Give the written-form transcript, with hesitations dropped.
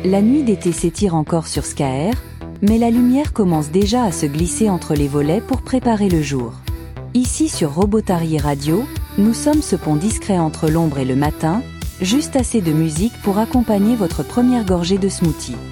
La nuit d'été s'étire encore sur Skaer, mais la lumière commence déjà à se glisser entre les volets pour préparer le jour. Ici sur Robotari Radio, nous sommes ce pont discret entre l'ombre et le matin, juste assez de musique pour accompagner votre première gorgée de smoothie.